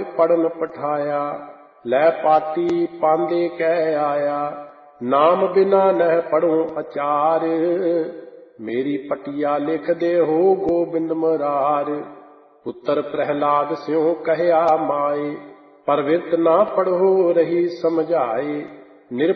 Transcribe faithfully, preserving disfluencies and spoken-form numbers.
ਪੜਨ ਪਠਾਇਆ। ਲੈ ਪਾਤੀ ਪਾਂਦੇ ਕਹਿ ਆਇਆ, ਨਾਮ ਬਿਨਾ ਨਹਿ ਪੜੋ ਅਚਾਰ। ਮੇਰੀ ਪਟਿਆ ਲਿਖਦੇ ਹੋ ਗੋਬਿੰਦ ਮੁਰਾਰ। ਪੁੱਤਰ ਪ੍ਰਹਿਲਾਦ ਸਿਉ ਕਹਿਆ ਮਾਏ, ਪਰ ਵਿਰਤ ਨਾ ਪੜੋ ਰਹੀ ਸਮਝਾਏ।